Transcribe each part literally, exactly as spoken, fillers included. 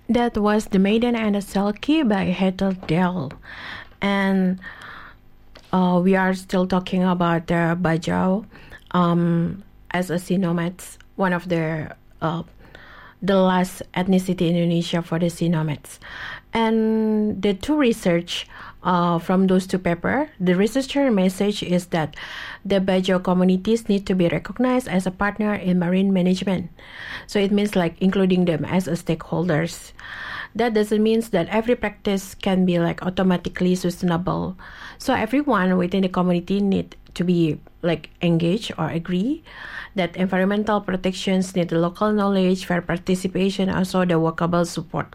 That was The Maiden and the Selkie by Heather Dell. And uh, we are still talking about the Bajau um, as a sea nomads, one of the uh, the last ethnicity in Indonesia for the sea nomads. And the two research uh, from those two papers, the researcher message is that the Bajau communities need to be recognized as a partner in marine management. So it means like including them as a stakeholders. That doesn't mean that every practice can be like automatically sustainable. So everyone within the community need to be like engaged or agree that environmental protections need local knowledge, fair participation, also the workable support.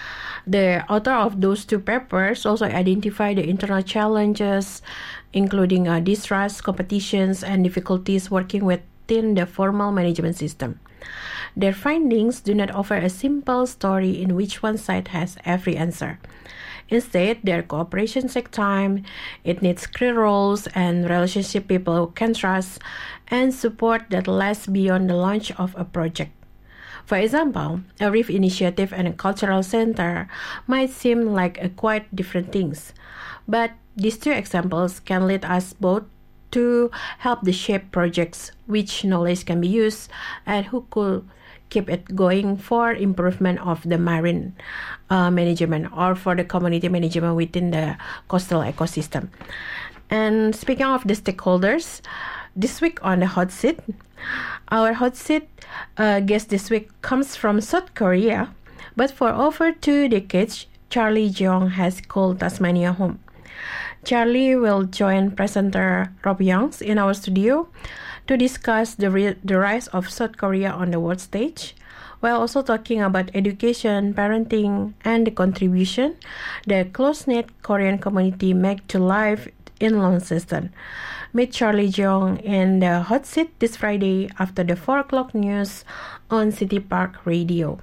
The author of those two papers also identify the internal challenges, including uh, distrust, competitions, and difficulties working within the formal management system. Their findings do not offer a simple story in which one side has every answer. Instead, their cooperation takes time, it needs clear roles and relationship people who can trust, and support that lasts beyond the launch of a project. For example, a reef initiative and a cultural center might seem like a quite different things, but these two examples can lead us both to help the shape projects, which knowledge can be used, and who could keep it going for improvement of the marine uh, management or for the community management within the coastal ecosystem. And speaking of the stakeholders, this week on the hot seat, our hot seat uh, guest this week comes from South Korea, but for over two decades, Charlie Jeong has called Tasmania home. Charlie will join presenter Rob Youngs in our studio to discuss the, re- the rise of South Korea on the world stage, while also talking about education, parenting, and the contribution the close-knit Korean community make to life in Launceston. Meet Charlie Jeong in the hot seat this Friday after the four o'clock news on City Park Radio.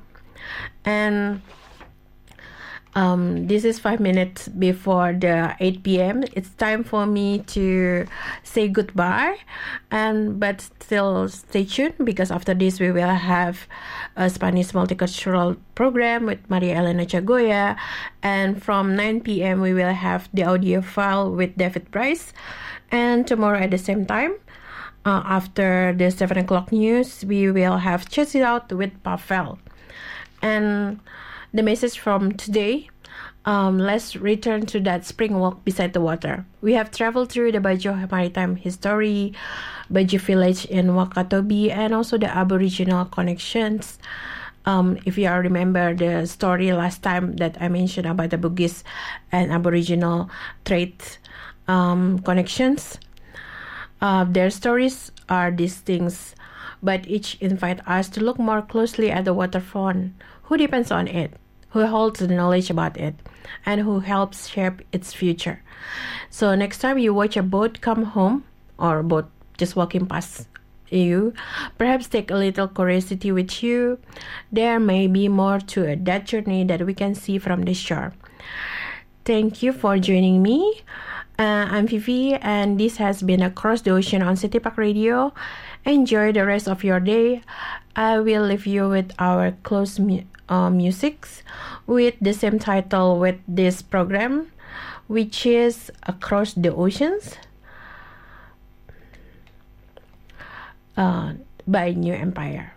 And Um, this is five minutes before the eight p.m. It's time for me to say goodbye, and but still stay tuned because after this we will have a Spanish multicultural program with Maria Elena Chagoya, and from nine p.m. we will have the audio file with David Price, and tomorrow at the same time, uh, after the seven o'clock news, we will have Chase It Out with Pavel. And the message from today, um, let's return to that spring walk beside the water. We have traveled through the Bajau Maritime history, Bajau village in Wakatobi, and also the Aboriginal connections. Um, if you all remember the story last time that I mentioned about the Bugis and Aboriginal trade um, connections, uh, their stories are these things, but each invite us to look more closely at the waterfront. Who depends on it, who holds the knowledge about it, and who helps shape its future. So next time you watch a boat come home, or a boat just walking past you, perhaps take a little curiosity with you. There may be more to that journey that we can see from the shore. Thank you for joining me. Uh, I'm Vivi, and this has been Across the Ocean on City Park Radio. Enjoy the rest of your day. I will leave you with our close mu- uh, musics with the same title with this program, which is Across the Oceans uh, by New Empire.